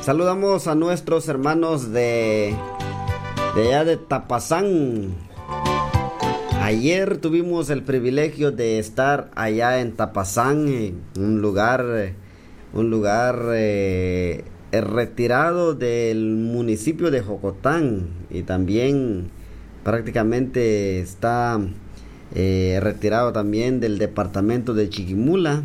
Saludamos a nuestros hermanos de allá de Tapazán. Ayer tuvimos el privilegio de estar allá en Tapazán, un lugar retirado del municipio de Jocotán, y también prácticamente está retirado también del departamento de Chiquimula.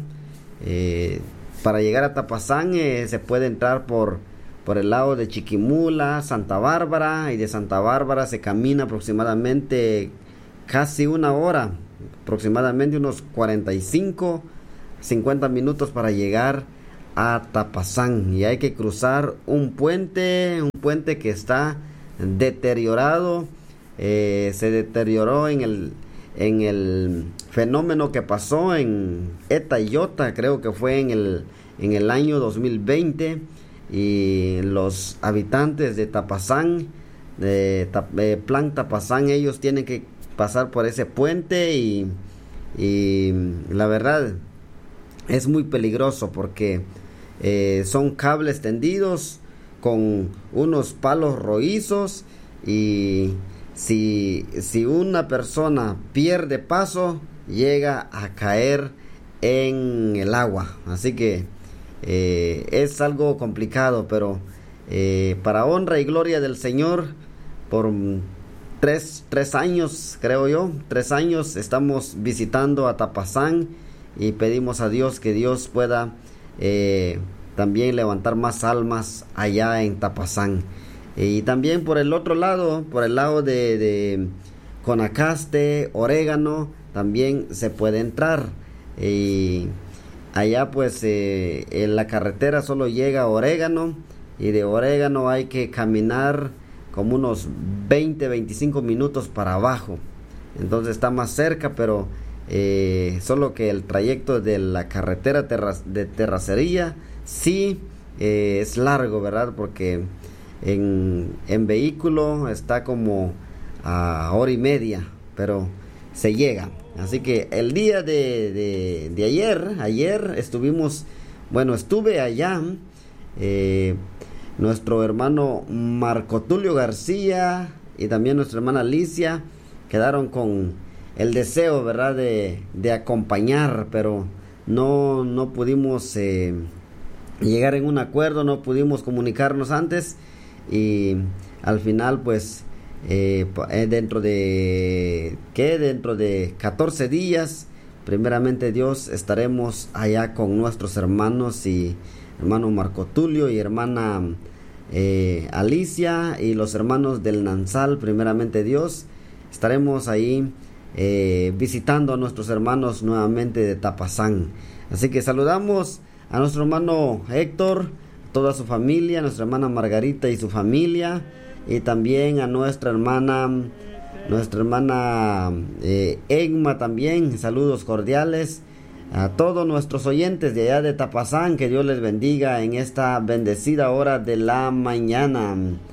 Para llegar a Tapazán se puede entrar por el lado de Chiquimula, Santa Bárbara, y de Santa Bárbara se camina aproximadamente casi una hora, aproximadamente unos 45, 50 minutos para llegar a Tapazán. Y hay que cruzar un puente que está deteriorado. Se deterioró en el fenómeno que pasó en Eta y Iota, creo que fue en el año 2020, y los habitantes de Tapazán, Plan Tapazán, ellos tienen que pasar por ese puente, y la verdad es muy peligroso porque son cables tendidos con unos palos roizos, y si una persona pierde paso, llega a caer en el agua. Así que es algo complicado, pero para honra y gloria del Señor, por tres años, creo yo, 3 años estamos visitando a Tapazán, y pedimos a Dios que Dios pueda también levantar más almas allá en Tapazán. Y también por el otro lado, por el lado de Conacaste, Orégano, también se puede entrar. Y allá pues en la carretera solo llega a Orégano, y de Orégano hay que caminar como unos 20-25 minutos para abajo. Entonces está más cerca, pero solo que el trayecto de la carretera de terracería sí es largo, ¿verdad? Porque en vehículo está como a hora y media, pero se llega. Así que el día de ayer estuve allá. Nuestro hermano Marco Tulio García y también nuestra hermana Alicia quedaron con el deseo, ¿verdad?, de acompañar, pero no pudimos llegar en un acuerdo, no pudimos comunicarnos antes, y al final pues dentro de 14 días, primeramente Dios, estaremos allá con nuestros hermanos, y hermano Marco Tulio y hermana Alicia, y los hermanos del Nansal. Primeramente Dios, estaremos ahí visitando a nuestros hermanos nuevamente de Tapazán. Así que saludamos a nuestro hermano Héctor, toda su familia, a nuestra hermana Margarita y su familia, y también a nuestra hermana Egma también. Saludos cordiales a todos nuestros oyentes de allá de Tapazán. Que Dios les bendiga en esta bendecida hora de la mañana.